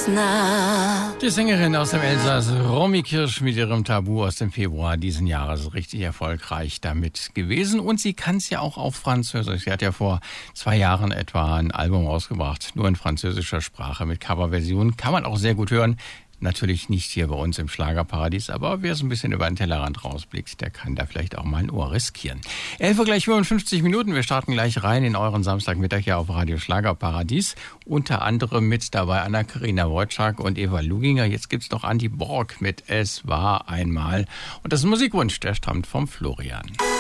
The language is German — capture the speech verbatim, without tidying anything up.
nah. Die Sängerin aus dem Elsass, Romy Kirsch, mit ihrem Tabu aus dem Februar diesen Jahres richtig erfolgreich damit gewesen. Und sie kann es ja auch auf Französisch. Sie hat ja vor zwei Jahren etwa ein Album rausgebracht, nur in französischer Sprache mit Coverversion. Kann man auch sehr gut hören. Natürlich nicht hier bei uns im Schlagerparadies, aber wer so ein bisschen über den Tellerrand rausblickt, der kann da vielleicht auch mal ein Ohr riskieren. elf Uhr gleich fünfundfünfzig Minuten, wir starten gleich rein in euren Samstagmittag hier auf Radio Schlagerparadies. Unter anderem mit dabei Anna-Karina Wojcik und Eva Luginger. Jetzt gibt's noch Andi Borg mit Es war einmal. Und das ist ein Musikwunsch, der stammt vom Florian.